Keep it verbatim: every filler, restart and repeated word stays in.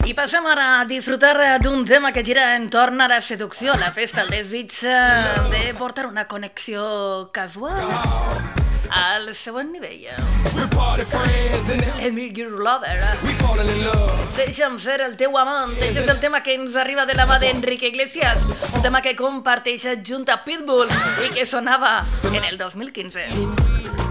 I passem ara a disfrutar d'un tema que gira entorn a la seducció, la festa, el desig de portar una connexió casual al següent nivell. Let me your lover. Deixa'm ser el teu amant. Deixa ser el tema que ens arriba de la mà d'Enrique Iglesias, un tema que comparteix junt a Pitbull i que sonava en el dos mil quinze.